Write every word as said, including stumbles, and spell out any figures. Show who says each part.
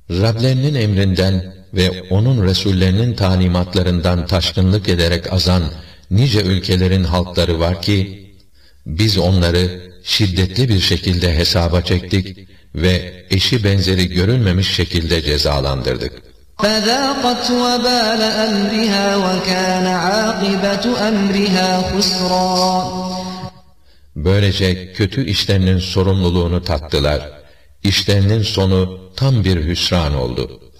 Speaker 1: Rablerinin emrinden ve onun Resullerinin talimatlarından taşkınlık ederek azan nice ülkelerin halkları var ki, biz onları şiddetli bir şekilde hesaba çektik ve eşi benzeri görülmemiş şekilde cezalandırdık.
Speaker 2: فَذَاقَتْ وَبَالَ أَمْرِهَا وَكَانَ عَاقِبَةُ أَمْرِهَا خُسْرًا.
Speaker 1: Böylece kötü işlerinin sorumluluğunu tattılar. İşlerinin sonu tam bir hüsran oldu.